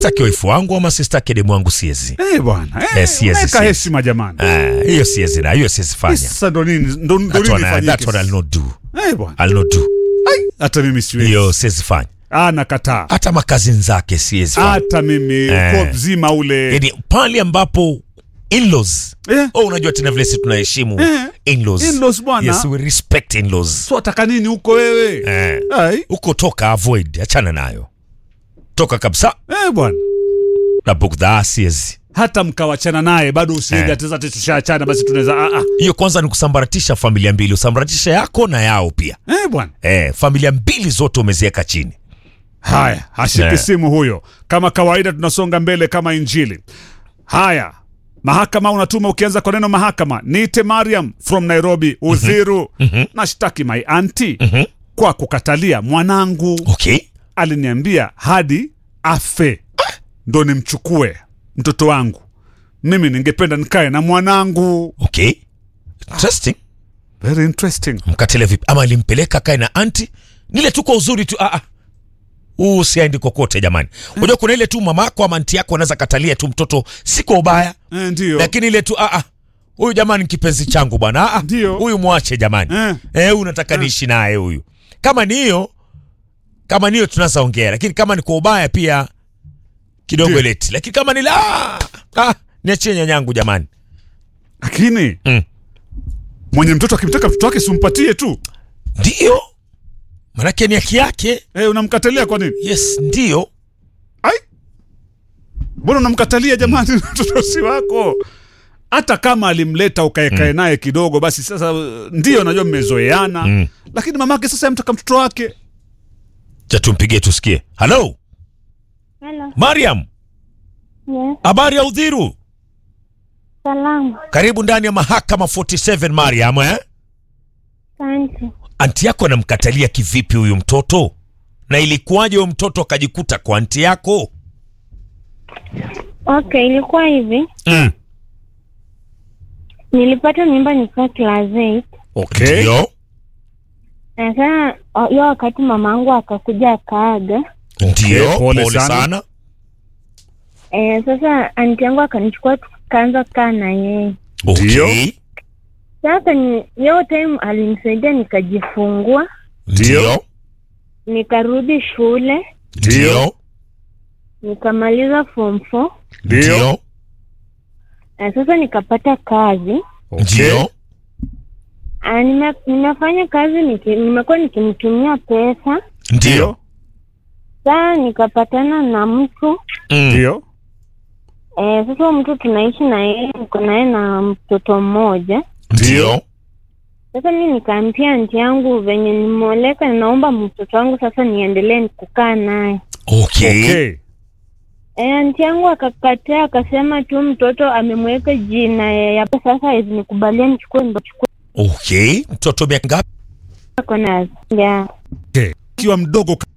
Sitaki wife wangu ama sistaki demu wangu siezi. Bwana. Siezi. Heshima jamani. Hiyo siezi na hiyo siezi fanya. Sasa ndo nini fanyike? That's what I'll not do. Bwana. I'll not do. Hata mimi siwezi. Hiyo siezi fanya. Nakataa. Hata makazi zake siezi fanya. Hata mimi kwa mzima ule. Yaani pale ambapo in-laws. Unajua tena vile sisi tunaheshimu in-laws. In-laws bwana. Yes, we respect in-laws. So ataka nini huko wewe? Huko toka, avoid, achana nayo. Toka kabisa. Bwana. Na bugdha siezi. Hata mkawachana naye bado usiende ateza tushaachana basi tunaweza Hiyo kwanza ni kusambaratisha familia mbili, usambaratisha yako na yao pia. Bwana. Familia mbili zote umeziweka chini. Haya, hashiki simu huyo. Kama kawaida tunasonga mbele kama injili. Haya. Mahakama unatuma ukianza kwa neno mahakama. Niite Mariam from Nairobi, Udhiru. Nashtaki my auntie kwa kukatalia mwanangu. Okay. Aliniambia hadi afe ndo nimchukue mtoto wangu. Mimi ningependa nikae na mwanangu. Okay. Interesting. Very interesting. Mkatele vipi? Ama alimpeleka kae na auntie? Nile tu kwa uzuri tu. Usiaindi kokote jamani. Unajua kuna ile tu mamako ama auntie yako anaweza katalia tu mtoto si kwa ubaya. Ndio. Lakini ile tu huyu jamani kipenzi changu bwana. Huyu mwache jamani. Unataka niishi naye huyu. Kama ni hiyo tunaweza ongea, lakini kama ni kwa ubaya pia kidogo leti. Lakini kama ni niachie nyanyangu jamani. Lakini mwenye mtoto akimtaka mtoto wake simpatie tu. Ndio. Manake ni haki yake. Unamkatalia kwa nini? Yes, ndio. Mbona unamkatalia jamani mtoto si wako? Hata kama alimleta ukaekae naye kidogo basi sasa ndio najua mmezoeana. Lakini mamake sasa yamtaka mtoto wake. Tumpigie tusikie. Hello. Hello. Mariam. Yes. Habari ya Udhiru? Salamu. Karibu ndani ya mahakama 47 Mariam. Asante. Anti yako anamkatalia kivipi huyu mtoto? Na ilikuwaje huyo mtoto akajikuta kwa anti yako? Okay, ilikuwa hivi. Nilipata mimba nikiwa class 8. Okay. Ndio. Sasa hiyo wakati mamangu akakuja akaaga. Ndio, pole sana. Sasa anti yangu akanichukua tukaanza kukaa na yeye. Okay. Sasa hiyo time alinisaidia nikajifungua. Ndio. Nikarudi shule. Ndio. Nikamaliza form 4. Ndio. Sasa nikapata kazi. Ndio. Nimefanya kazi nimekuwa nikimtumia pesa. Ndio. Sasa nikapatana na mtu. Ndio. Sasa mtu tunaishi na yeye, niko naye na mtoto mmoja. Ndio. Sasa mimi nikaambia anti yangu venye nimeoleka naomba mtoto wangu sasa niendelee kukaa naye. Okay. Anti yangu akakataa akasema tu mtoto amemweka jina ya sasa hivi nikubalia nichukue ndo chukue. Okay. Mtoto miaka ngapi? Ako na. Yeah. Okay. Kiwa mdogo